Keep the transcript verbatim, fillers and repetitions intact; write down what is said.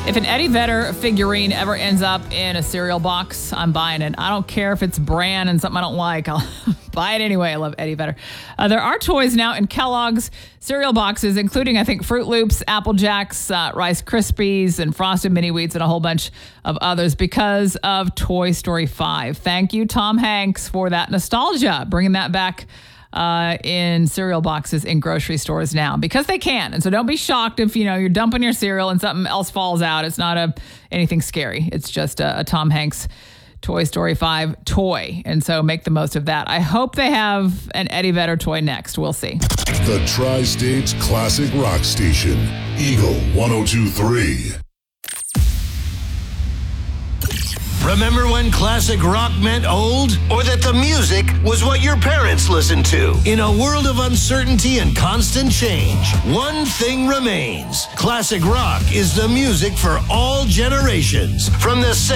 If an Eddie Vedder figurine ever ends up in a cereal box, I'm buying it. I don't care if it's bran and something I don't like. I'll buy it anyway. I love Eddie Vedder. Uh, there are toys now in Kellogg's cereal boxes, including, I think, Fruit Loops, Apple Jacks, uh, Rice Krispies, and Frosted Mini Wheats, and a whole bunch of others because of Toy Story five. Thank you, Tom Hanks, for that nostalgia, bringing that back uh, in cereal boxes in grocery stores now because they can. And so don't be shocked if, you know, you're dumping your cereal and something else falls out. It's not a anything scary. It's just a, a Tom Hanks Toy Story five toy. And so make the most of that. I hope they have an Eddie Vedder toy next. We'll see. The Tri-States Classic Rock Station, Eagle one oh two point three. Remember when classic rock meant old? Or that the music was what your parents listened to? In a world of uncertainty and constant change, one thing remains. Classic rock is the music for all generations. From the